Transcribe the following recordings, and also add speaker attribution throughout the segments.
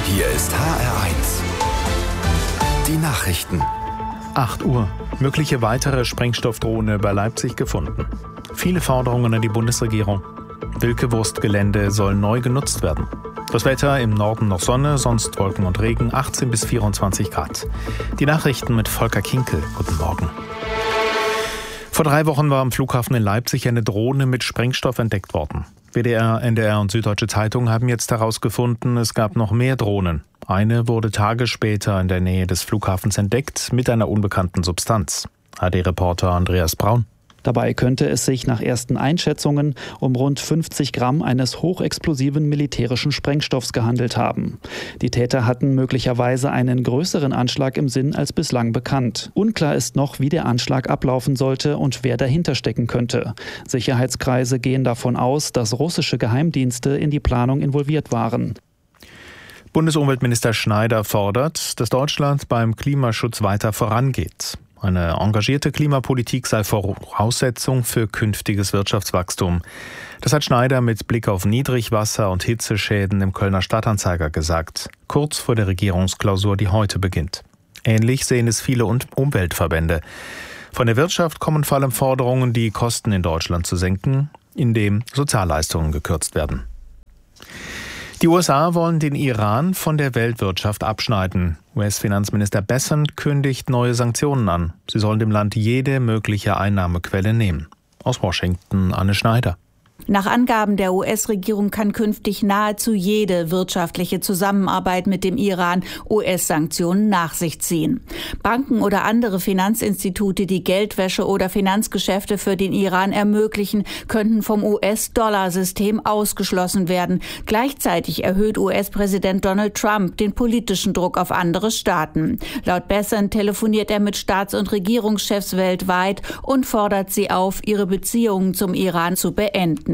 Speaker 1: Hier ist HR1. Die Nachrichten.
Speaker 2: 8 Uhr. Mögliche weitere Sprengstoffdrohne bei Leipzig gefunden. Viele Forderungen an die Bundesregierung. Wilke-Wurst-Gelände soll neu genutzt werden. Das Wetter: im Norden noch Sonne, sonst Wolken und Regen, 18 bis 24 Grad. Die Nachrichten mit Volker Kinkel. Guten Morgen. Vor 3 Wochen war am Flughafen in Leipzig eine Drohne mit Sprengstoff entdeckt worden. WDR, NDR und Süddeutsche Zeitung haben jetzt herausgefunden, es gab noch mehr Drohnen. Eine wurde Tage später in der Nähe des Flughafens entdeckt mit einer unbekannten Substanz. AD-Reporter Andreas Braun.
Speaker 3: Dabei könnte es sich nach ersten Einschätzungen um rund 50 Gramm eines hochexplosiven militärischen Sprengstoffs gehandelt haben. Die Täter hatten möglicherweise einen größeren Anschlag im Sinn als bislang bekannt. Unklar ist noch, wie der Anschlag ablaufen sollte und wer dahinter stecken könnte. Sicherheitskreise gehen davon aus, dass russische Geheimdienste in die Planung involviert waren.
Speaker 2: Bundesumweltminister Schneider fordert, dass Deutschland beim Klimaschutz weiter vorangeht. Eine engagierte Klimapolitik sei Voraussetzung für künftiges Wirtschaftswachstum. Das hat Schneider mit Blick auf Niedrigwasser- und Hitzeschäden im Kölner Stadtanzeiger gesagt, kurz vor der Regierungsklausur, die heute beginnt. Ähnlich sehen es viele Umweltverbände. Von der Wirtschaft kommen vor allem Forderungen, die Kosten in Deutschland zu senken, indem Sozialleistungen gekürzt werden. Die USA wollen den Iran von der Weltwirtschaft abschneiden. US-Finanzminister Bessent kündigt neue Sanktionen an. Sie sollen dem Land jede mögliche Einnahmequelle nehmen. Aus Washington Anne Schneider.
Speaker 4: Nach Angaben der US-Regierung kann künftig nahezu jede wirtschaftliche Zusammenarbeit mit dem Iran US-Sanktionen nach sich ziehen. Banken oder andere Finanzinstitute, die Geldwäsche oder Finanzgeschäfte für den Iran ermöglichen, könnten vom US-Dollar-System ausgeschlossen werden. Gleichzeitig erhöht US-Präsident Donald Trump den politischen Druck auf andere Staaten. Laut Bessent telefoniert er mit Staats- und Regierungschefs weltweit und fordert sie auf, ihre Beziehungen zum Iran zu beenden.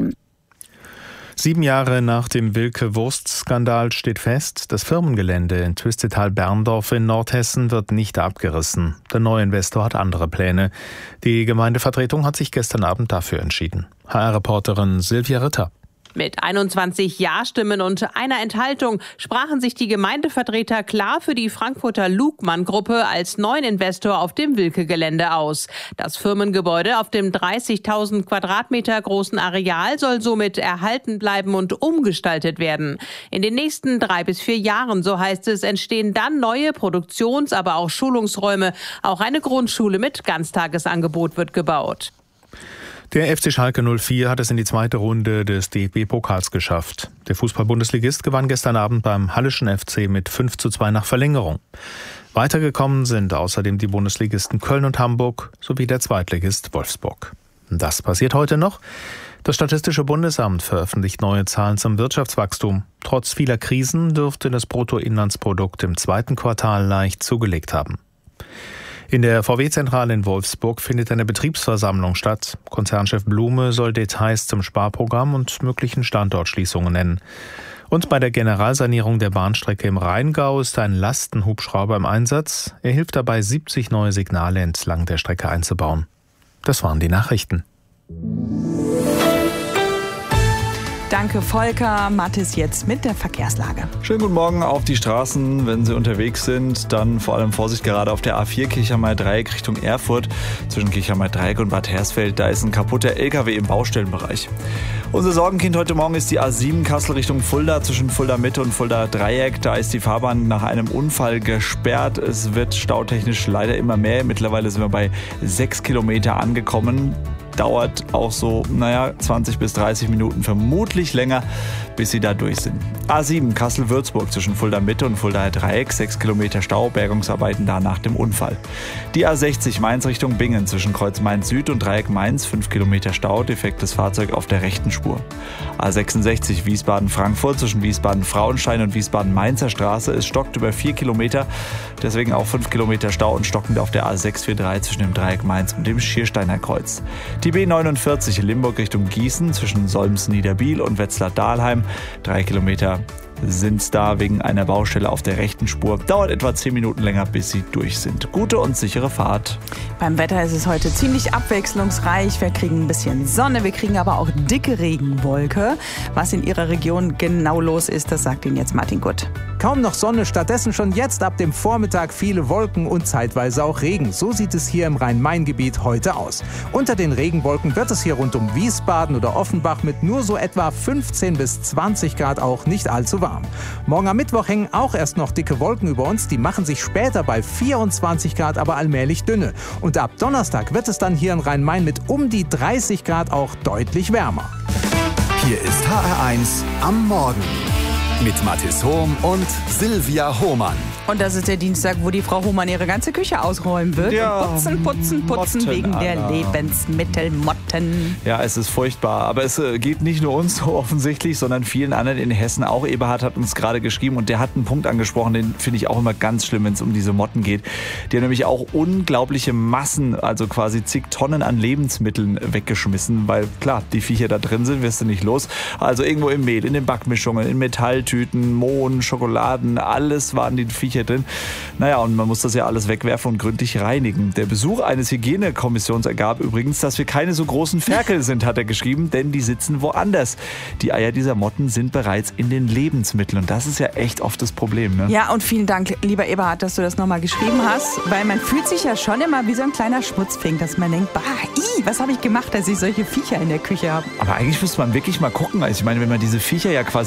Speaker 2: 7 Jahre nach dem Wilke-Wurst-Skandal steht fest, das Firmengelände in Twistetal-Berndorf in Nordhessen wird nicht abgerissen. Der neue Investor hat andere Pläne. Die Gemeindevertretung hat sich gestern Abend dafür entschieden. HR-Reporterin Silvia Ritter.
Speaker 5: Mit 21 Ja-Stimmen und einer Enthaltung sprachen sich die Gemeindevertreter klar für die Frankfurter Lugmann-Gruppe als neuen Investor auf dem Wilke-Gelände aus. Das Firmengebäude auf dem 30.000 Quadratmeter großen Areal soll somit erhalten bleiben und umgestaltet werden. In den nächsten 3 bis 4 Jahren, so heißt es, entstehen dann neue Produktions-, aber auch Schulungsräume. Auch eine Grundschule mit Ganztagesangebot wird gebaut.
Speaker 2: Der FC Schalke 04 hat es in die zweite Runde des DFB-Pokals geschafft. Der Fußball-Bundesligist gewann gestern Abend beim Halleschen FC mit 5:2 nach Verlängerung. Weitergekommen sind außerdem die Bundesligisten Köln und Hamburg sowie der Zweitligist Wolfsburg. Das passiert heute noch. Das Statistische Bundesamt veröffentlicht neue Zahlen zum Wirtschaftswachstum. Trotz vieler Krisen dürfte das Bruttoinlandsprodukt im zweiten Quartal leicht zugelegt haben. In der VW-Zentrale in Wolfsburg findet eine Betriebsversammlung statt. Konzernchef Blume soll Details zum Sparprogramm und möglichen Standortschließungen nennen. Und bei der Generalsanierung der Bahnstrecke im Rheingau ist ein Lastenhubschrauber im Einsatz. Er hilft dabei, 70 neue Signale entlang der Strecke einzubauen. Das waren die Nachrichten.
Speaker 6: Danke, Volker. Mathis jetzt mit der Verkehrslage.
Speaker 7: Schönen guten Morgen auf die Straßen. Wenn Sie unterwegs sind, dann vor allem Vorsicht gerade auf der A4 Kirchhammer-Dreieck Richtung Erfurt. Zwischen Kirchhammer-Dreieck und Bad Hersfeld, da ist ein kaputter LKW im Baustellenbereich. Unser Sorgenkind heute Morgen ist die A7 Kassel Richtung Fulda, zwischen Fulda Mitte und Fulda Dreieck. Da ist die Fahrbahn nach einem Unfall gesperrt. Es wird stautechnisch leider immer mehr. Mittlerweile sind wir bei 6 Kilometer angekommen. Dauert auch so, 20 bis 30 Minuten, vermutlich länger, bis Sie da durch sind. A7 Kassel-Würzburg zwischen Fulda Mitte und Fulda Dreieck, 6 Kilometer Stau, Bergungsarbeiten da nach dem Unfall. Die A60 Mainz Richtung Bingen zwischen Kreuz Mainz Süd und Dreieck Mainz, 5 Kilometer Stau, defektes Fahrzeug auf der rechten Spur. A66 Wiesbaden-Frankfurt zwischen Wiesbaden-Frauenstein und Wiesbaden-Mainzer Straße, es stockt über 4 Kilometer, deswegen auch 5 Kilometer Stau und stockend auf der A643 zwischen dem Dreieck Mainz und dem Schiersteiner Kreuz. Die B49 Limburg Richtung Gießen zwischen Solms-Niederbiel und Wetzlar-Dahlheim, 3 Kilometer sind da wegen einer Baustelle auf der rechten Spur. Dauert etwa 10 Minuten länger, bis sie durch sind. Gute und sichere Fahrt.
Speaker 6: Beim Wetter ist es heute ziemlich abwechslungsreich. Wir kriegen ein bisschen Sonne, wir kriegen aber auch dicke Regenwolke. Was in Ihrer Region genau los ist, das sagt Ihnen jetzt Martin Gutt.
Speaker 8: Kaum noch Sonne, stattdessen schon jetzt ab dem Vormittag viele Wolken und zeitweise auch Regen. So sieht es hier im Rhein-Main-Gebiet heute aus. Unter den Regenwolken wird es hier rund um Wiesbaden oder Offenbach mit nur so etwa 15 bis 20 Grad auch nicht allzu warm. Morgen am Mittwoch hängen auch erst noch dicke Wolken über uns. Die machen sich später bei 24 Grad aber allmählich dünne. Und ab Donnerstag wird es dann hier in Rhein-Main mit um die 30 Grad auch deutlich wärmer.
Speaker 1: Hier ist HR1 am Morgen mit Mathis Hohm und Silvia Hohmann.
Speaker 6: Und das ist der Dienstag, wo die Frau Hohmann ihre ganze Küche ausräumen wird.
Speaker 7: Ja,
Speaker 6: Putzen
Speaker 7: Motten,
Speaker 6: wegen der
Speaker 7: Anna.
Speaker 6: Lebensmittelmotten.
Speaker 7: Ja, es ist furchtbar. Aber es geht nicht nur uns so offensichtlich, sondern vielen anderen in Hessen. Auch Eberhard hat uns gerade geschrieben und der hat einen Punkt angesprochen, den finde ich auch immer ganz schlimm, wenn es um diese Motten geht. Die haben nämlich auch unglaubliche Massen, also quasi zig Tonnen an Lebensmitteln weggeschmissen, weil klar, die Viecher da drin sind, wirst du nicht los. Also irgendwo im Mehl, in den Backmischungen, in Metalltüten, Mohn, Schokoladen, alles waren die Viecher drin. Naja, und man muss das ja alles wegwerfen und gründlich reinigen. Der Besuch eines Hygienekommissions ergab übrigens, dass wir keine so großen Ferkel sind, hat er geschrieben, denn die sitzen woanders. Die Eier dieser Motten sind bereits in den Lebensmitteln und das ist ja echt oft das Problem. Ne?
Speaker 6: Ja, und vielen Dank, lieber Eberhard, dass du das nochmal geschrieben hast, weil man fühlt sich ja schon immer wie so ein kleiner Schmutzfink, dass man denkt, was habe ich gemacht, dass ich solche Viecher in der Küche habe.
Speaker 7: Aber eigentlich müsste man wirklich mal gucken. Also ich meine, wenn man diese Viecher ja quasi